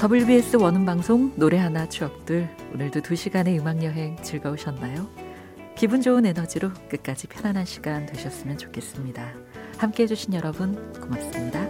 WBS 원음방송 노래 하나 추억들, 오늘도 2시간의 음악여행 즐거우셨나요? 기분 좋은 에너지로 끝까지 편안한 시간 되셨으면 좋겠습니다. 함께해 주신 여러분 고맙습니다.